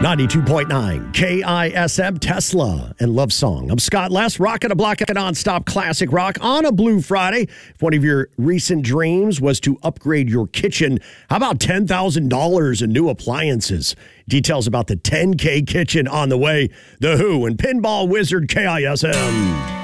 92.9 KISM, Tesla and Love Song. I'm Scott Less, rocking a block of nonstop classic rock on a Blue Friday. If one of your recent dreams was to upgrade your kitchen, how about $10,000 in new appliances? Details about the 10K kitchen on the way. The Who and Pinball Wizard KISM.